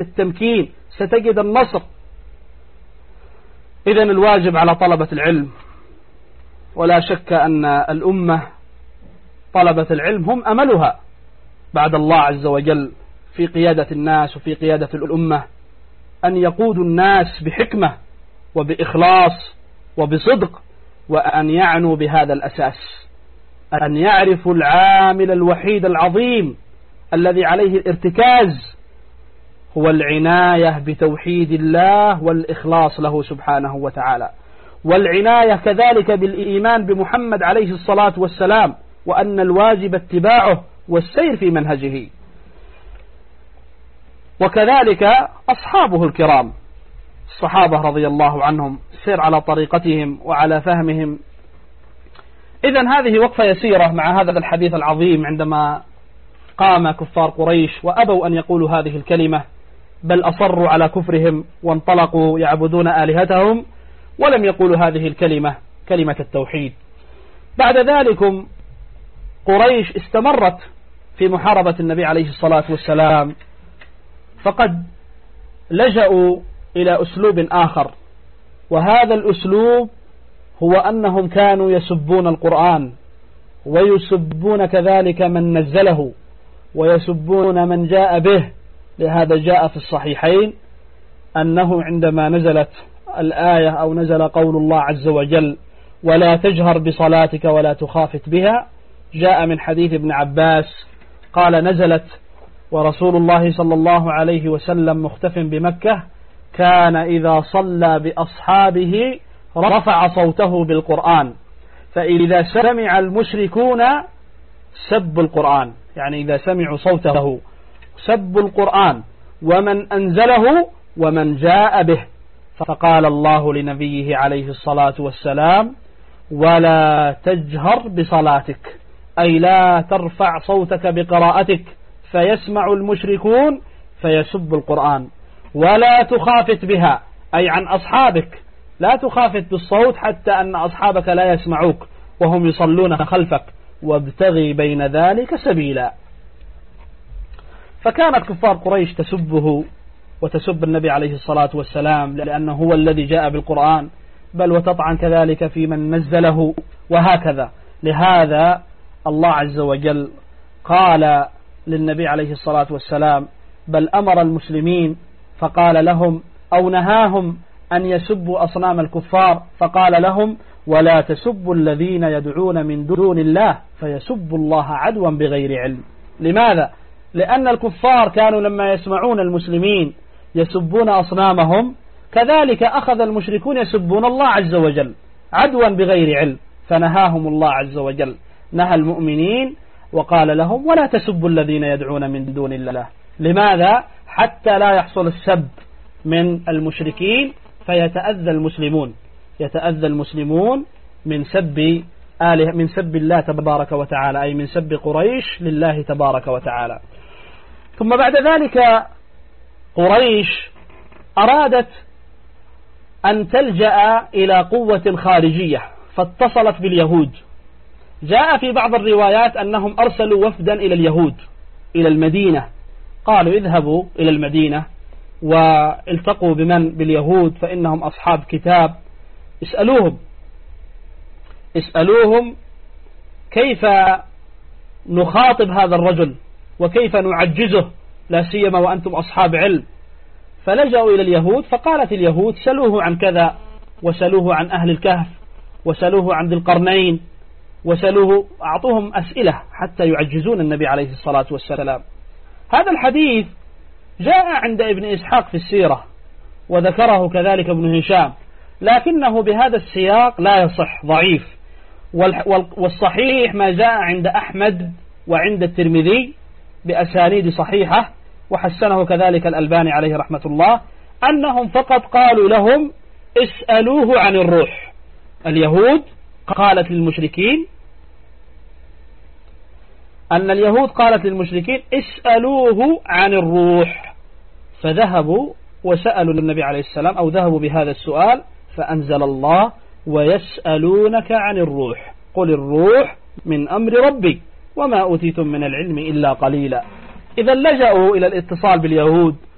التمكين، ستجد النصر. إذن الواجب على طلبة العلم، ولا شك أن الأمة طلبة العلم هم أملها بعد الله عز وجل في قيادة الناس وفي قيادة الأمة، أن يقودوا الناس بحكمة وبإخلاص وبصدق، وأن يعنوا بهذا الأساس، أن يعرفوا العامل الوحيد العظيم الذي عليه الارتكاز، هو العناية بتوحيد الله والإخلاص له سبحانه وتعالى، والعناية كذلك بالإيمان بمحمد عليه الصلاة والسلام، وأن الواجب اتباعه والسير في منهجه. وكذلك أصحابه الكرام الصحابة رضي الله عنهم، سير على طريقتهم وعلى فهمهم. إذن هذه وقفة يسيرة مع هذا الحديث العظيم، عندما قام كفار قريش وأبوا أن يقولوا هذه الكلمة، بل أصروا على كفرهم وانطلقوا يعبدون آلهتهم ولم يقولوا هذه الكلمة، كلمة التوحيد. بعد ذلك قريش استمرت في محاربة النبي عليه الصلاة والسلام، فقد لجأوا إلى أسلوب آخر، وهذا الأسلوب هو أنهم كانوا يسبون القرآن، ويسبون كذلك من نزله، ويسبون من جاء به. لهذا جاء في الصحيحين أنه عندما نزلت الآية أو نزل قول الله عز وجل ولا تجهر بصلاتك ولا تخافت بها، جاء من حديث ابن عباس قال نزلت ورسول الله صلى الله عليه وسلم مختف بمكة، كان إذا صلى بأصحابه رفع صوته بالقرآن، فإذا سمع المشركون سبوا القرآن، يعني إذا سمعوا صوته سبوا القرآن ومن أنزله ومن جاء به. فقال الله لنبيه عليه الصلاة والسلام ولا تجهر بصلاتك، أي لا ترفع صوتك بقراءتك فيسمع المشركون فيسب القرآن، ولا تخافت بها، أي عن أصحابك، لا تخافت بالصوت حتى أن أصحابك لا يسمعوك وهم يصلون خلفك، وابتغي بين ذلك سبيلا. فكانت كفار قريش تسبه وتسب النبي عليه الصلاة والسلام لأنه هو الذي جاء بالقرآن، بل وتطعن كذلك في من نزله، وهكذا. لهذا الله عز وجل قال للنبي عليه الصلاة والسلام، بل أمر المسلمين فقال لهم أو نهاهم أن يسبوا أصنام الكفار، فقال لهم ولا تسبوا الذين يدعون من دون الله فيسبوا الله عدوا بغير علم. لماذا؟ لأن الكفار كانوا لما يسمعون المسلمين يسبون أصنامهم، كذلك أخذ المشركون يسبون الله عز وجل عدوا بغير علم، فنهاهم الله عز وجل، نهى المؤمنين وقال لهم ولا تسبوا الذين يدعون من دون الله. لماذا؟ حتى لا يحصل السب من المشركين فيتأذى المسلمون، يتأذى المسلمون من سب من سب الله تبارك وتعالى، أي من سب قريش لله تبارك وتعالى. ثم بعد ذلك قريش أرادت أن تلجأ إلى قوة خارجية، فاتصلت باليهود. جاء في بعض الروايات أنهم أرسلوا وفدا إلى اليهود إلى المدينة، قالوا اذهبوا إلى المدينة والتقوا باليهود فإنهم أصحاب كتاب، اسألوهم كيف نخاطب هذا الرجل وكيف نعجزه، لا سيما وأنتم أصحاب علم. فلجأوا إلى اليهود، فقالت اليهود سلوه عن كذا، وسلوه عن أهل الكهف، وسلوه عن ذي القرنين، وسلوه، أعطوهم أسئلة حتى يعجزون النبي عليه الصلاة والسلام. هذا الحديث جاء عند ابن إسحاق في السيرة، وذكره كذلك ابن هشام، لكنه بهذا السياق لا يصح، ضعيف. والصحيح ما جاء عند أحمد وعند الترمذي بأسانيد صحيحة، وحسنه كذلك الألباني عليه رحمة الله، أنهم فقط قالوا لهم اسألوه عن الروح. اليهود قالت للمشركين، أن اليهود قالت للمشركين اسألوه عن الروح، فذهبوا وسألوا النبي عليه السلام أو ذهبوا بهذا السؤال، فأنزل الله ويسألونك عن الروح قل الروح من أمر ربي وما أوتيتم من العلم إلا قليلا. إذا لجأوا إلى الاتصال باليهود